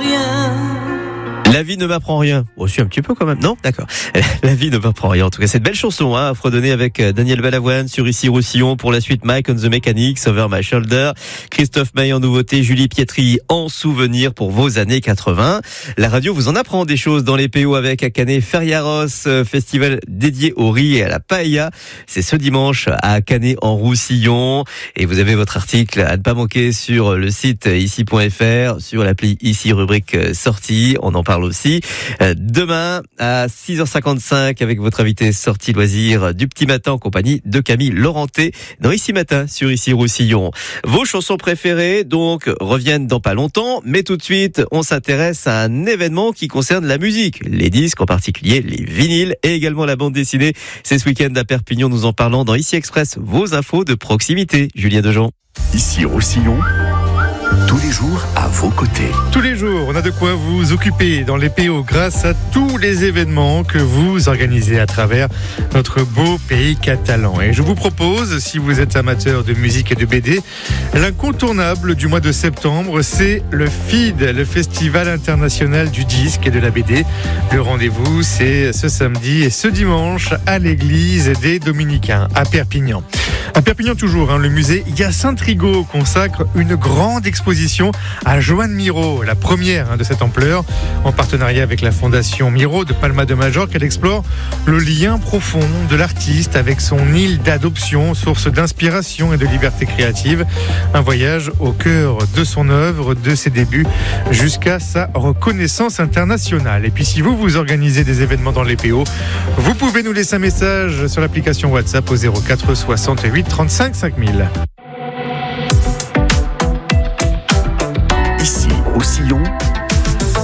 rien. La vie ne m'apprend rien. Aussi un petit peu quand même, non? D'accord. La vie ne m'apprend rien. En tout cas, cette belle chanson, à fredonner avec Daniel Balavoine sur Ici Roussillon. Pour la suite, Mike on the Mechanics, Over My Shoulder. Christophe Maé en nouveauté, Julie Pietri en souvenir pour vos années 80. La radio vous en apprend des choses dans les PO avec à Canet Feriaros, festival dédié au riz et à la paella. C'est ce dimanche à Canet en Roussillon. Et vous avez votre article à ne pas manquer sur le site ici.fr, sur l'appli Ici rubrique sortie. On en parle aussi demain à 6h55 avec votre invité sortie loisir du petit matin en compagnie de Camille Laurenté dans Ici Matin sur Ici Roussillon. Vos chansons préférées donc reviennent dans pas longtemps, mais tout de suite on s'intéresse à un événement qui concerne la musique, les disques en particulier, les vinyles et également la bande dessinée. C'est ce week-end à Perpignan, nous en parlons dans Ici Express, vos infos de proximité. Julien Dejean. Ici Roussillon, tous les jours à vos côtés. Tous les jours, on a de quoi vous occuper dans les PO grâce à tous les événements que vous organisez à travers notre beau pays catalan. Et je vous propose, si vous êtes amateur de musique et de BD, l'incontournable du mois de septembre, c'est le FID, le Festival international du disque et de la BD. Le rendez-vous, c'est ce samedi et ce dimanche à l'église des Dominicains à Perpignan. À Perpignan toujours, le musée Hyacinthe Rigaud consacre une grande exposition à Joan Miró, la première de cette ampleur. En partenariat avec la Fondation Miró de Palma de Majorque, elle explore le lien profond de l'artiste avec son île d'adoption, source d'inspiration et de liberté créative. Un voyage au cœur de son œuvre, de ses débuts jusqu'à sa reconnaissance internationale. Et puis si vous organisez des événements dans les PO, vous pouvez nous laisser un message sur l'application WhatsApp au 04 68 35 5000.